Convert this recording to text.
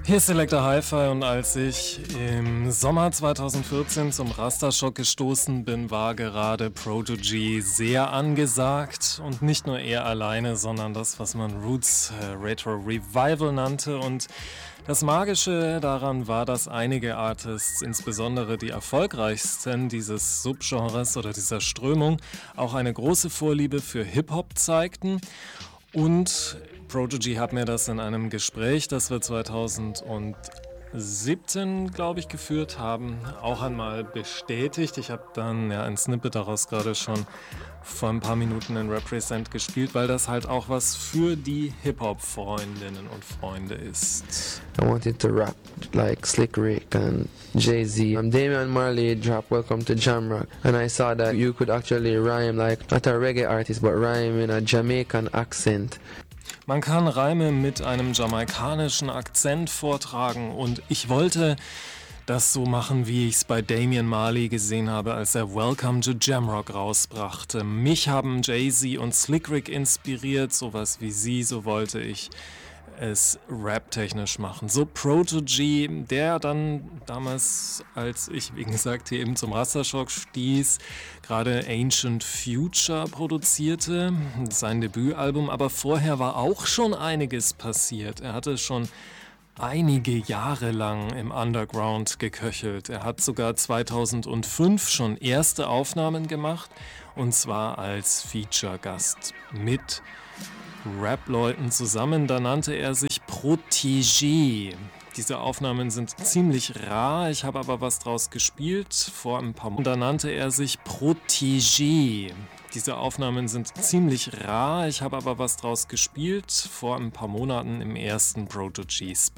Hier ist Selector Hi-Fi und als ich im Sommer 2014 zum Rastershock gestoßen bin, war gerade Prodigy sehr angesagt und nicht nur er alleine, sondern das, was man Roots Retro Revival nannte. Und das Magische daran war, dass einige Artists, insbesondere die erfolgreichsten dieses Subgenres oder dieser Strömung, auch eine große Vorliebe für Hip-Hop zeigten. Und Prodigy hat mir das in einem Gespräch, das wir 2017, glaube ich, geführt haben, auch einmal bestätigt. Ich habe dann ein Snippet daraus gerade schon vor ein paar Minuten in Represent gespielt, weil das halt auch was für die Hip-Hop-Freundinnen und Freunde ist. I wanted to rap like Slick Rick and Jay-Z. Damian Marley dropped Welcome to Jamrock, and I saw that you could actually rhyme like not a reggae artist, but rhyme in a Jamaican accent. Man kann Reime mit einem jamaikanischen Akzent vortragen und ich wollte das so machen, wie ich es bei Damian Marley gesehen habe, als er Welcome to Jamrock rausbrachte. Mich haben Jay-Z und Slick Rick inspiriert, sowas wie sie, so wollte ich es rap-technisch machen. So Prodigy, der dann damals, als ich, wie gesagt, hier eben zum Rastershock stieß, gerade Ancient Future produzierte, sein Debütalbum, aber vorher war auch schon einiges passiert. Er hatte schon einige Jahre lang im Underground geköchelt. Er hat sogar 2005 schon erste Aufnahmen gemacht, und zwar als Feature-Gast mit Rap-Leuten zusammen. Da nannte er sich Protégé. Diese Aufnahmen sind ziemlich rar, ich habe aber was draus gespielt vor ein paar Monaten. Da nannte er sich Protégé. Diese Aufnahmen sind ziemlich rar, ich habe aber was draus gespielt vor ein paar Monaten im ersten Prodigy-Special.